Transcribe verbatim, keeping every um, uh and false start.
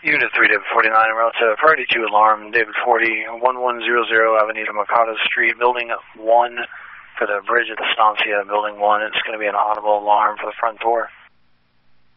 Unit three, David forty-nine, en route to priority two alarm, David forty, eleven hundred Avenida Mercado Street, building one for the bridge at Estancia, building one. It's going to be an audible alarm for the front door.